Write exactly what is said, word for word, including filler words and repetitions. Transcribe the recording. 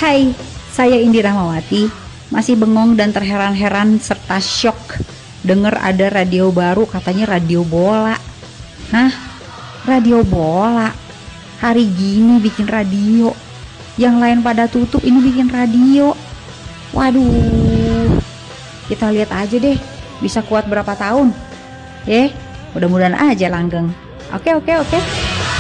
Hai, saya Indi Rahmawati, masih bengong dan terheran-heran serta syok denger ada radio baru, katanya radio bola. Hah? Radio bola? Hari gini bikin radio, yang lain pada tutup, ini bikin radio. Waduh, kita lihat aja deh bisa kuat berapa tahun. Eh, mudah-mudahan aja langgeng. Oke oke oke.